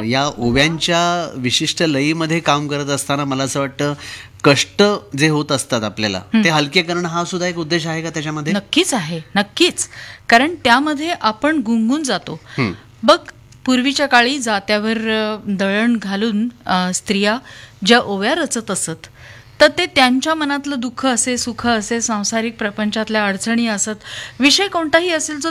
या ओव्यांच्या विशिष्ट लयीमध्ये काम करत असताना मला असं वाटतं कष्ट जे होत असतात आपल्याला ते हलके करणं हा सुद्धा एक उद्देश आहे का त्याच्यामध्ये? नक्कीच आहे, नक्कीच. कारण त्यामध्ये आपण गुंगून जातो. बघ, पूर्वीच्या काळी जात्यावर दळण घालून स्त्रिया ज्या ओव्या रचत असत, तर ते त्यांच्या मनातलं दुःख असे, सुख असे, सांसारिक प्रपंचातल्या अडचणी असत, विषय कोणताही असेल जो